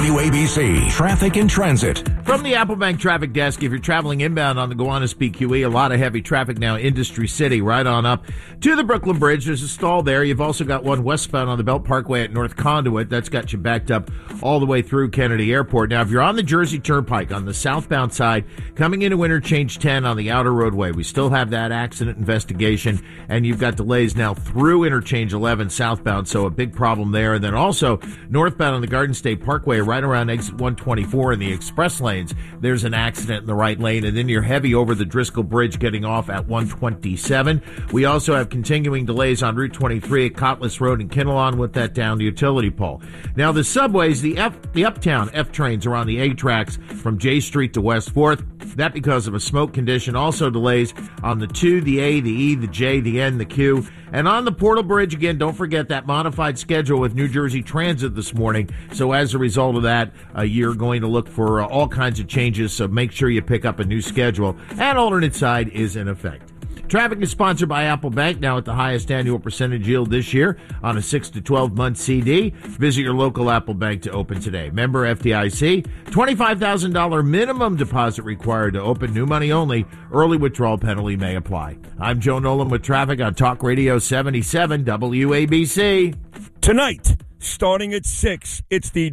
WABC Traffic and Transit. From the Applebank Traffic Desk, if you're traveling inbound on the Gowanus PQE, a lot of heavy traffic now, Industry City, right on up to the Brooklyn Bridge. There's a stall there. You've also got one westbound on the Belt Parkway at North Conduit. That's got you backed up all the way through Kennedy Airport. Now, if you're on the Jersey Turnpike on the southbound side, coming into Interchange 10 on the outer roadway, we still have that accident investigation, and you've got delays now through Interchange 11 southbound, so a big problem there. And then also northbound on the Garden State Parkway, right around exit 124 in the express lanes, there's an accident in the right lane, and then you're heavy over the Driscoll Bridge getting off at 127. We also have continuing delays on Route 23 at Cottless Road and Kinnelon with that down the utility pole. Now the subways, the Uptown F trains are on the A tracks from J Street to West 4th. That because of a smoke condition. Also delays on the 2, the A, the E, the J, the N, the Q. And on the Portal Bridge, again, don't forget that modified schedule with New Jersey Transit this morning. So as a result of that, you're going to look for all kinds of changes. So make sure you pick up a new schedule. And alternate side is in effect. Traffic is sponsored by Applebank, now at the highest annual percentage yield this year on a 6 to 12-month CD. Visit your local Applebank to open today. Member FDIC, $25,000 minimum deposit required to open. New money only. Early withdrawal penalty may apply. I'm Joe Nolan with traffic on Talk Radio 77 WABC. Tonight, starting at 6, it's the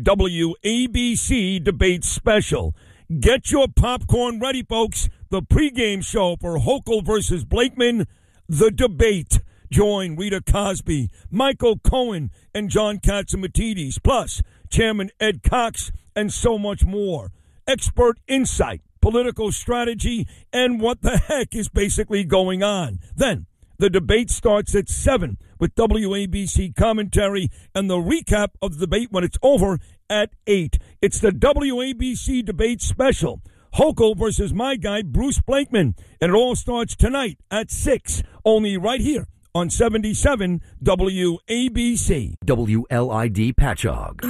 WABC Debate Special. Get your popcorn ready, folks. The pregame show for Hochul versus Blakeman, The Debate. Join Rita Cosby, Michael Cohen, and John Catsimatidis, plus Chairman Ed Cox, and so much more. Expert insight, political strategy, and what the heck is basically going on. Then, the debate starts at 7 with WABC commentary and the recap of the debate when it's over at 8. It's the WABC Debate Special. Hochul versus my guy, Bruce Blakeman. And it all starts tonight at 6, only right here on 77 WABC. WLID Patchogue.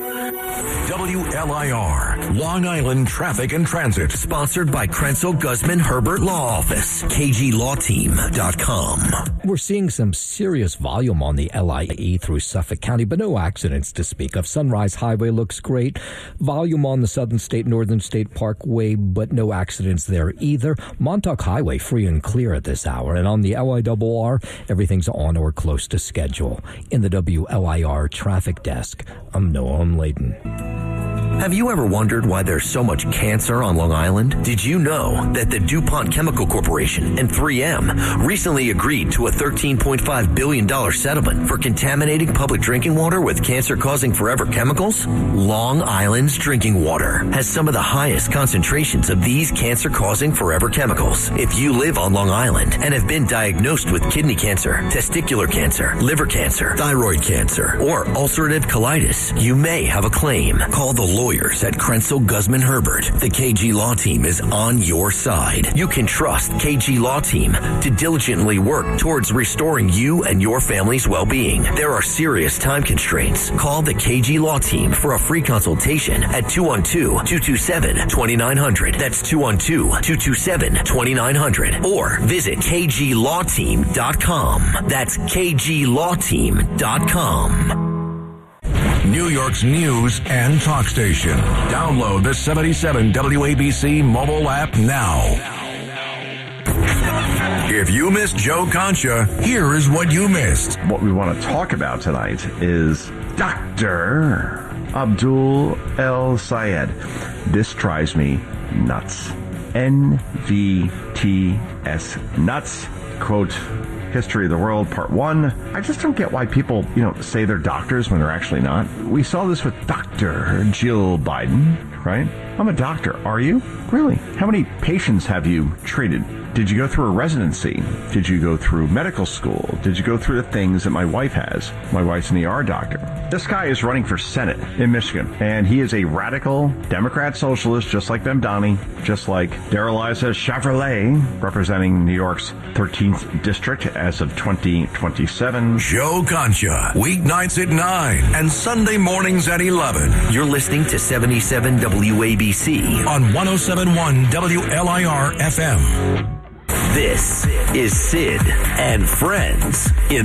WLIR, Long Island Traffic and Transit. Sponsored by Krenzel Guzman Herbert Law Office. KGLawTeam.com. We're seeing some serious volume on the LIE through Suffolk County, but no accidents to speak of. Sunrise Highway looks great. Volume on the Southern State, Northern State Parkway, but no accidents there either. Montauk Highway free and clear at this hour. And on the LIRR, everything's on or close to schedule. In the WLIR Traffic Desk, I'm Noam Layden. Have you ever wondered why there's so much cancer on Long Island? Did you know that the DuPont Chemical Corporation and 3M recently agreed to a $13.5 billion settlement for contaminating public drinking water with cancer-causing forever chemicals? Long Island's drinking water has some of the highest concentrations of these cancer-causing forever chemicals. If you live on Long Island and have been diagnosed with kidney cancer, testicular cancer, liver cancer, thyroid cancer, or ulcerative colitis, you may have a claim. Call the lawyers at Krenzel Guzman Herbert. The KG Law Team is on your side. You can trust KG Law Team to diligently work towards restoring you and your family's well-being. There are serious time constraints. Call the KG Law Team for a free consultation at 212-227-2900. That's 212-227-2900. Or visit KGLawTeam.com. That's KGLawTeam.com. New York's news and talk station. Download the 77 WABC mobile app now. If you missed Joe Concha, here is what you missed. What we want to talk about tonight is Dr. Abdul El Sayed. This drives me nuts. NVTS nuts. Quote, History of the World, Part 1. I just don't get why people, say they're doctors when they're actually not. We saw this with Dr. Jill Biden, right? I'm a doctor. Are you? Really? How many patients have you treated? Did you go through a residency? Did you go through medical school? Did you go through the things that my wife has? My wife's an ER doctor. This guy is running for Senate in Michigan, and he is a radical Democrat socialist, just like Bemdani, just like Darrell-Issa Chevrolet, representing New York's 13th district as of 2027. Joe Concha, weeknights at 9 and Sunday mornings at 11. You're listening to 77 WABC on 107.1 WLIR FM. This is Sid and Friends in